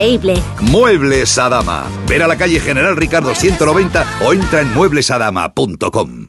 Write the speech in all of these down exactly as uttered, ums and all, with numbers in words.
Muebles Adama. Ver a la calle General Ricardo ciento noventa o entra en muebles adama punto com.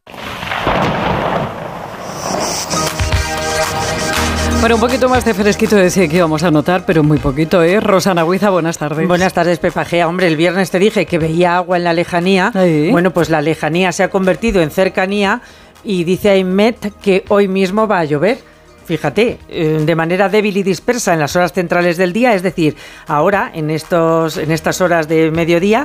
Bueno, un poquito más de fresquito decía que íbamos a notar, pero muy poquito, ¿eh? Rosana Huiza, buenas tardes. Buenas tardes, Pepa Gea. Hombre, el viernes te dije que veía agua en la lejanía. Ahí. Bueno, pues la lejanía se ha convertido en cercanía y dice Aymet que hoy mismo va a llover. Fíjate, de manera débil y dispersa en las horas centrales del día, es decir, ahora, en estos, en estas horas de mediodía,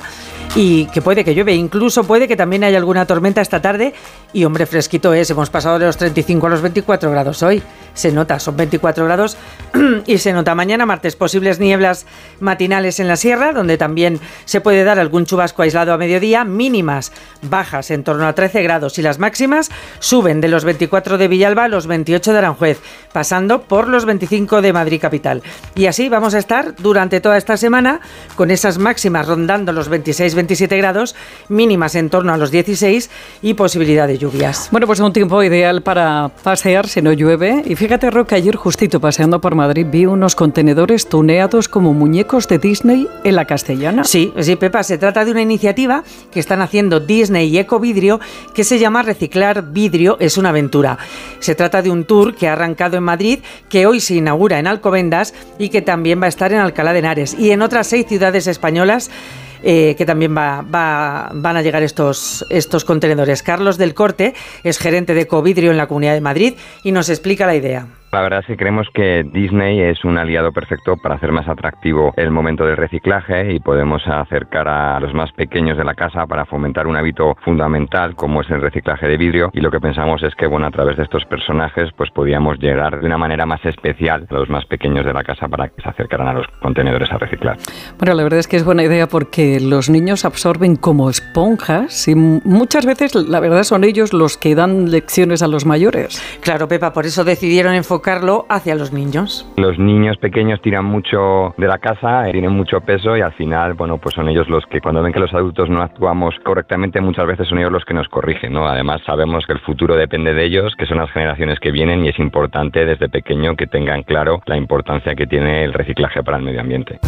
y que puede que llueve, incluso puede que también haya alguna tormenta esta tarde, y hombre, fresquito es, hemos pasado de los treinta y cinco a los veinticuatro grados hoy, se nota, son veinticuatro grados, y se nota mañana martes posibles nieblas matinales en la sierra, donde también se puede dar algún chubasco aislado a mediodía, mínimas bajas en torno a trece grados, y las máximas suben de los veinticuatro de Villalba a los veintiocho de Aranjuez, pasando por los veinticinco de Madrid capital. Y así vamos a estar durante toda esta semana con esas máximas rondando los veintiséis veintisiete grados, mínimas en torno a los dieciséis y posibilidad de lluvias. Bueno, pues un tiempo ideal para pasear si no llueve. Y fíjate, Roque, ayer justito paseando por Madrid vi unos contenedores tuneados como muñecos de Disney en la Castellana. Sí, sí, Pepa, se trata de una iniciativa que están haciendo Disney y Ecovidrio que se llama Reciclar Vidrio es una aventura. Se trata de un tour que ha arrancado en Madrid, que hoy se inaugura en Alcobendas y que también va a estar en Alcalá de Henares y en otras seis ciudades españolas eh, que también va, va, van a llegar estos, estos contenedores. Carlos del Corte es gerente de Ecovidrio en la Comunidad de Madrid y nos explica la idea. La verdad es que creemos que Disney es un aliado perfecto para hacer más atractivo el momento del reciclaje y podemos acercar a los más pequeños de la casa para fomentar un hábito fundamental como es el reciclaje de vidrio, y lo que pensamos es que bueno, a través de estos personajes pues podíamos llegar de una manera más especial a los más pequeños de la casa para que se acercaran a los contenedores a reciclar. Bueno, la verdad es que es buena idea porque los niños absorben como esponjas y muchas veces la verdad son ellos los que dan lecciones a los mayores. Claro, Pepa, por eso decidieron enfocar enfocarlo hacia los niños. Los niños pequeños tiran mucho de la casa, tienen mucho peso y al final, bueno, pues son ellos los que cuando ven que los adultos no actuamos correctamente, muchas veces son ellos los que nos corrigen, ¿no? Además sabemos que el futuro depende de ellos, que son las generaciones que vienen y es importante desde pequeño que tengan claro la importancia que tiene el reciclaje para el medio ambiente.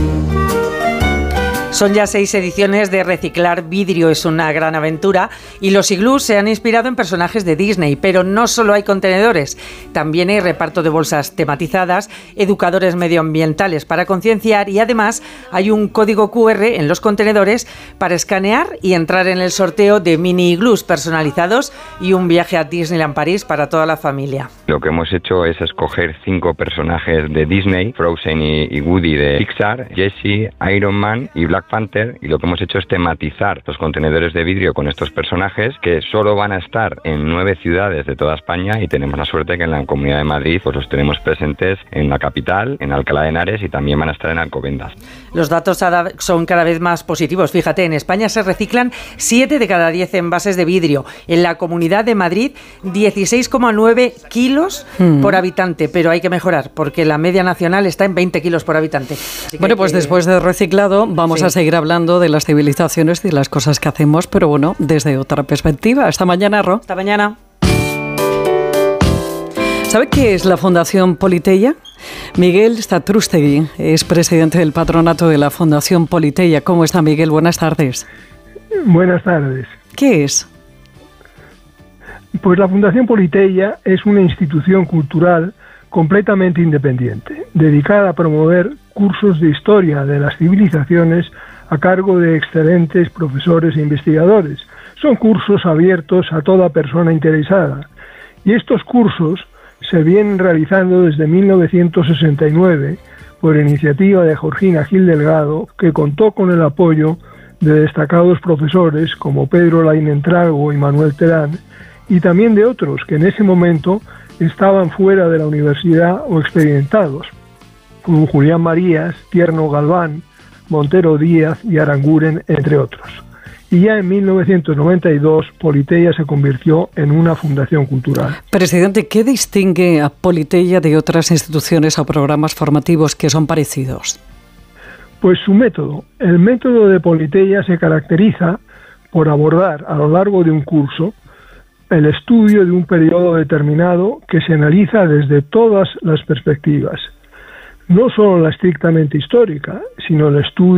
Son ya seis ediciones de Reciclar Vidrio es una gran aventura y los iglús se han inspirado en personajes de Disney, pero no solo hay contenedores, también hay reparto de bolsas tematizadas, educadores medioambientales para concienciar y además hay un código cu erre en los contenedores para escanear y entrar en el sorteo de mini iglús personalizados y un viaje a Disneyland París para toda la familia. Lo que hemos hecho es escoger cinco personajes de Disney, Frozen y, y Woody de Pixar, Jessie, Iron Man y Black Panther, y lo que hemos hecho es tematizar los contenedores de vidrio con estos personajes que solo van a estar en nueve ciudades de toda España y tenemos la suerte que en la Comunidad de Madrid pues los tenemos presentes en la capital, en Alcalá de Henares y también van a estar en Alcobendas. Los datos son cada vez más positivos. Fíjate, en España se reciclan siete de cada diez envases de vidrio. En la Comunidad de Madrid, dieciséis coma nueve kilos mm. por habitante, pero hay que mejorar porque la media nacional está en veinte kilos por habitante. Bueno, pues que... después de reciclado vamos sí. a seguir hablando de las civilizaciones y de las cosas que hacemos, pero bueno, desde otra perspectiva. Hasta mañana, Ro. Hasta mañana. ¿Sabe qué es la Fundación Politeia? Miguel Zatrústegui es presidente del patronato de la Fundación Politeia. ¿Cómo está, Miguel? Buenas tardes. Buenas tardes. ¿Qué es? Pues la Fundación Politeia es una institución cultural completamente independiente, dedicada a promover cursos de historia de las civilizaciones a cargo de excelentes profesores e investigadores. Son cursos abiertos a toda persona interesada. Y estos cursos se vienen realizando desde mil novecientos sesenta y nueve por iniciativa de Georgina Gil Delgado, que contó con el apoyo de destacados profesores como Pedro Lainentrago y Manuel Terán, y también de otros que en ese momento estaban fuera de la universidad o experimentados, como Julián Marías, Tierno Galván, Montero Díaz y Aranguren, entre otros. Y ya en mil novecientos noventa y dos, Politeia se convirtió en una fundación cultural. Presidente, ¿qué distingue a Politeia de otras instituciones o programas formativos que son parecidos? Pues su método. El método de Politeia se caracteriza por abordar a lo largo de un curso el estudio de un periodo determinado que se analiza desde todas las perspectivas. no solo la estrictamente histórica, sino el estudio